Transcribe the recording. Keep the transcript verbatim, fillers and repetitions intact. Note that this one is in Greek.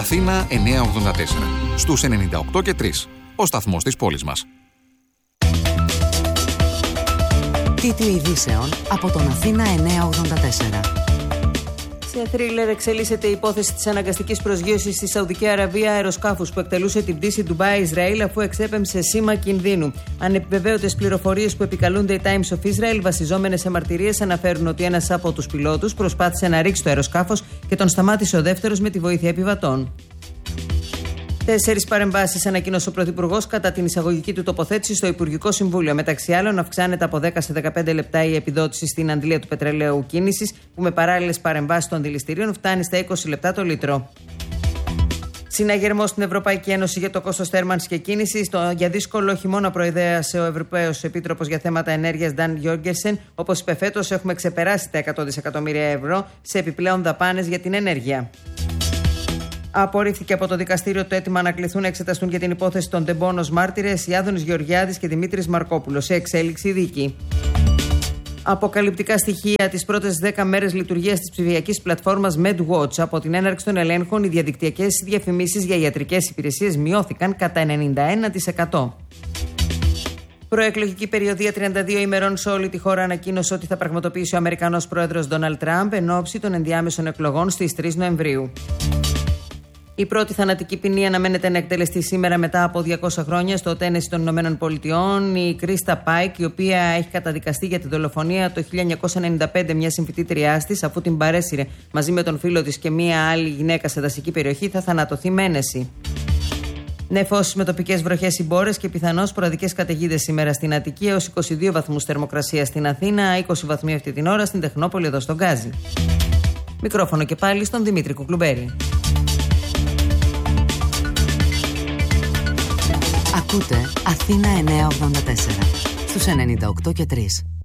Αθήνα εννιακόσια ογδόντα τέσσερα. Στους ενενήντα οκτώ και τρία. Ο σταθμός της πόλης μας. Τίτλοι ειδήσεων από τον Αθήνα εννιακόσια ογδόντα τέσσερα. Σε θρίλερ εξελίσσεται η υπόθεση της αναγκαστικής προσγείωσης στη Σαουδική Αραβία αεροσκάφους που εκτελούσε την πτήση Ντουμπάι-Ισραήλ αφού εξέπεμψε σήμα κινδύνου. Ανεπιβεβαίωτες πληροφορίες που επικαλούνται οι Times of Israel, βασιζόμενες σε μαρτυρίες, αναφέρουν ότι ένας από τους πιλότους προσπάθησε να ρίξει το αεροσκάφος και τον σταμάτησε ο δεύτερος με τη βοήθεια επιβατών. Τέσσερις παρεμβάσεις ανακοίνωσε ο Πρωθυπουργός κατά την εισαγωγική του τοποθέτηση στο Υπουργικό Συμβούλιο. Μεταξύ άλλων, αυξάνεται από δέκα σε δεκαπέντε λεπτά η επιδότηση στην αντλία του πετρελαίου κίνησης, που με παράλληλες παρεμβάσεις των δηληστηρίων φτάνει στα είκοσι λεπτά το λίτρο. Συναγερμό στην Ευρωπαϊκή Ένωση για το κόστος θέρμανσης και κίνησης. Το για δύσκολο χειμώνα προειδέασε ο Ευρωπαίος Επίτροπος για θέματα ενέργειας Νταν Γιόγκερσεν. Όπως είπε φέτος, έχουμε ξεπεράσει τα εκατό δισεκατομμύρια ευρώ σε επιπλέον δαπάνες για την ενέργεια. Απορρίφθηκε από το δικαστήριο το αίτημα να κληθούν να εξεταστούν για την υπόθεση των τεμπών ως μάρτυρες η Άδωνης Γεωργιάδης και Δημήτρης Μαρκόπουλος. Σε εξέλιξη δίκη. Αποκαλυπτικά στοιχεία τις πρώτες δέκα μέρες λειτουργίας της ψηφιακής πλατφόρμας MedWatch. Από την έναρξη των ελέγχων, οι διαδικτυακές διαφημίσεις για ιατρικές υπηρεσίες μειώθηκαν κατά ενενήντα ένα τοις εκατό. Προεκλογική περιοδία τριάντα δύο ημερών σε όλη τη χώρα ανακοίνωσε ότι θα πραγματοποιήσει ο Αμερικανός πρόεδρος Ντόναλντ Τραμπ εν ώψη των ενδιάμεσων εκλογών στις τρεις Νοεμβρίου. Η πρώτη θανατική ποινή αναμένεται να εκτελεστεί σήμερα μετά από διακόσια χρόνια στο Τένεσι των Ηνωμένων Πολιτειών. Η Κρίστα Πάικ, η οποία έχει καταδικαστεί για τη δολοφονία το χίλια εννιακόσια ενενήντα πέντε μια συμφοιτήτριάς της, αφού την παρέσυρε μαζί με τον φίλο της και μια άλλη γυναίκα σε δασική περιοχή, θα θανατωθεί με ένεση. Νεφώσεις με τοπικές βροχές ή μπόρες και πιθανώς προαδικές καταιγίδες σήμερα στην Αττική, έως είκοσι δύο βαθμούς θερμοκρασία στην Αθήνα, είκοσι βαθμοί αυτή την ώρα στην Τεχνόπολη εδώ στον Γκάζι. Μικρόφωνο και πάλι στον Δημήτρη Κουκλουμπέρη. Ακούτε Αθήνα εννιακόσια ογδόντα τέσσερα στους ενενήντα οκτώ και τρία.